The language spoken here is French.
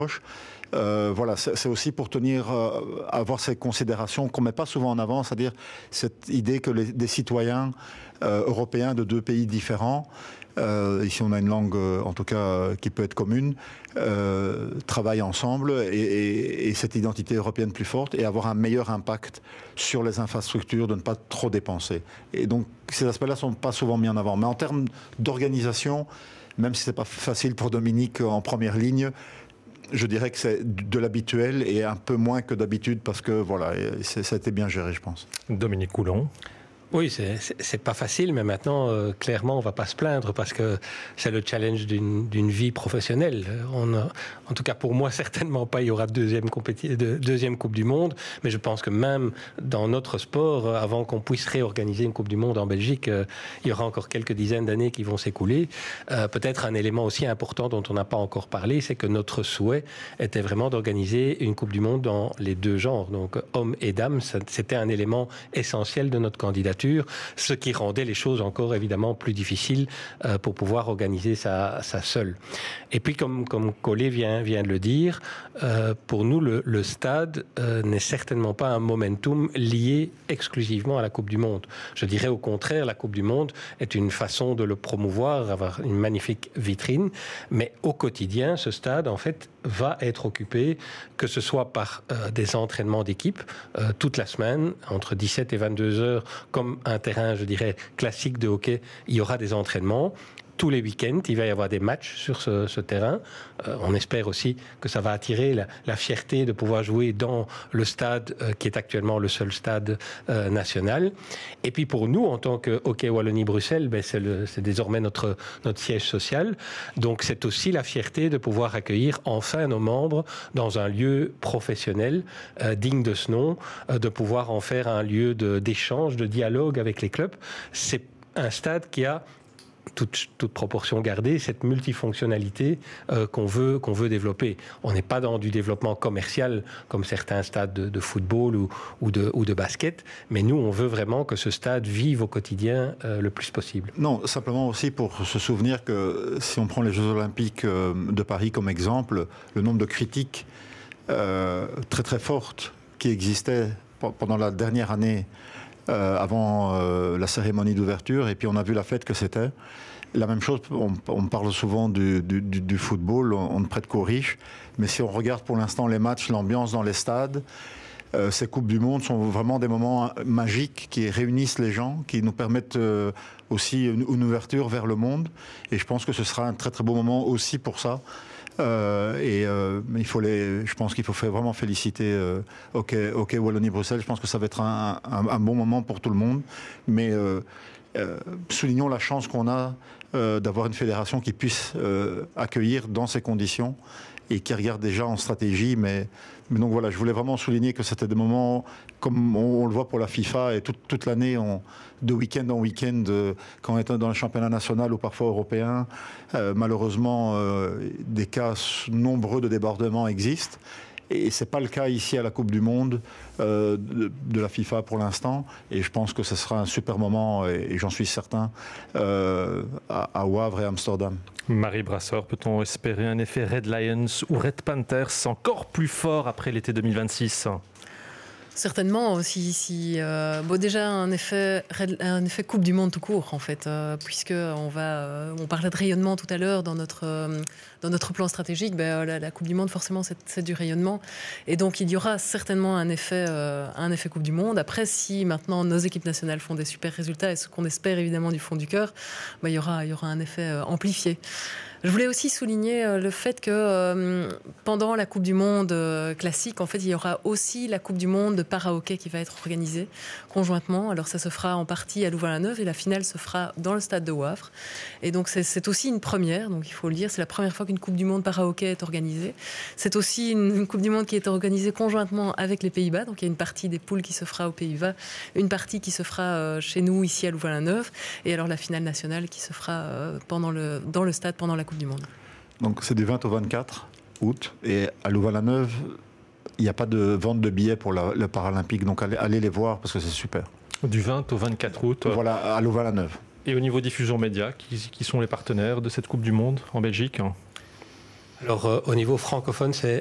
Voilà, c'est aussi pour avoir ces considérations qu'on ne met pas souvent en avant, c'est-à-dire cette idée que des citoyens européens de deux pays différents, ici on a une langue en tout cas qui peut être commune, travaillent ensemble et cette identité européenne plus forte et avoir un meilleur impact sur les infrastructures, de ne pas trop dépenser. Et donc ces aspects-là ne sont pas souvent mis en avant. Mais en termes d'organisation, même si ce n'est pas facile pour Dominique en première ligne, je dirais que c'est de l'habituel et un peu moins que d'habitude parce que voilà, ça a été bien géré, je pense. Dominique Coulon. Oui, c'est pas facile, mais maintenant, clairement, on va pas se plaindre parce que c'est le challenge d'une vie professionnelle. En tout cas, pour moi, certainement pas, il y aura deuxième Coupe du Monde, mais je pense que même dans notre sport, avant qu'on puisse réorganiser une Coupe du Monde en Belgique, il y aura encore quelques dizaines d'années qui vont s'écouler. Peut-être un élément aussi important dont on n'a pas encore parlé, c'est que notre souhait était vraiment d'organiser une Coupe du Monde dans les deux genres, donc hommes et dames. C'était un élément essentiel de notre candidature, ce qui rendait les choses encore évidemment plus difficiles pour pouvoir organiser ça seul. Et puis comme Collet vient de le dire, pour nous le stade n'est certainement pas un momentum lié exclusivement à la Coupe du Monde. Je dirais au contraire, la Coupe du Monde est une façon de le promouvoir, avoir une magnifique vitrine, mais au quotidien, ce stade en fait va être occupé, que ce soit par des entraînements d'équipe toute la semaine, entre 17 et 22 heures, comme un terrain, je dirais, classique de hockey, il y aura des entraînements. Tous les week-ends, il va y avoir des matchs sur ce terrain. On espère aussi que ça va attirer la fierté de pouvoir jouer dans le stade qui est actuellement le seul stade national. Et puis pour nous, en tant que Hockey Wallonie-Bruxelles, c'est désormais notre siège social. Donc c'est aussi la fierté de pouvoir accueillir enfin nos membres dans un lieu professionnel digne de ce nom, de pouvoir en faire un lieu d'échange, de dialogue avec les clubs. C'est un stade qui a toute proportion gardée, cette multifonctionnalité qu'on veut développer. On n'est pas dans du développement commercial comme certains stades de football ou de basket, mais nous, on veut vraiment que ce stade vive au quotidien le plus possible. Non, simplement aussi pour se souvenir que si on prend les Jeux Olympiques de Paris comme exemple, le nombre de critiques très très fortes qui existaient pendant la dernière année avant la cérémonie d'ouverture, et puis on a vu la fête que c'était. La même chose, on parle souvent du football, on ne prête qu'aux riches, mais si on regarde pour l'instant les matchs, l'ambiance dans les stades, ces Coupes du Monde sont vraiment des moments magiques qui réunissent les gens, qui nous permettent aussi une ouverture vers le monde, et je pense que ce sera un très très beau moment aussi pour ça. Je pense qu'il faut vraiment féliciter Hockey Wallonie-Bruxelles. Je pense que ça va être un bon moment pour tout le monde. Mais soulignons la chance qu'on a d'avoir une fédération qui puisse accueillir dans ces conditions et qui regarde déjà en stratégie. Mais donc voilà, je voulais vraiment souligner que c'était des moments, comme on le voit pour la FIFA, et toute l'année, de week-end en week-end, quand on est dans le championnat national ou parfois européen, malheureusement, des cas nombreux de débordements existent. Et ce n'est pas le cas ici à la Coupe du Monde de la FIFA pour l'instant. Et je pense que ce sera un super moment, et j'en suis certain, à Wavre et Amsterdam. Marie Brasseur, peut-on espérer un effet Red Lions ou Red Panthers encore plus fort après l'été 2026 ? Certainement, déjà un effet Coupe du Monde tout court en fait, puisque on parlait de rayonnement tout à l'heure dans notre plan stratégique. La Coupe du Monde forcément c'est du rayonnement, et donc il y aura certainement un effet Coupe du Monde. Après, si maintenant nos équipes nationales font des super résultats, et ce qu'on espère évidemment du fond du cœur, il y aura un effet amplifié. Je voulais aussi souligner le fait que pendant la Coupe du Monde classique, en fait, il y aura aussi la Coupe du Monde de para-hockey qui va être organisée conjointement. Alors ça se fera en partie à Louvain-la-Neuve et la finale se fera dans le stade de Wavre. Et donc c'est aussi une première, donc il faut le dire, c'est la première fois qu'une Coupe du Monde para-hockey est organisée. C'est aussi une Coupe du Monde qui est organisée conjointement avec les Pays-Bas. Donc il y a une partie des poules qui se fera aux Pays-Bas, une partie qui se fera chez nous ici à Louvain-la-Neuve, et alors la finale nationale qui se fera dans le stade pendant la Coupe du Monde. Donc c'est du 20 au 24 août, et à Louvain-la-Neuve, il n'y a pas de vente de billets pour le Paralympique, donc allez les voir parce que c'est super. Du 20 au 24 août. Voilà, à Louvain-la-Neuve. Et au niveau diffusion média, qui sont les partenaires de cette Coupe du Monde en Belgique ? Alors, au niveau francophone, c'est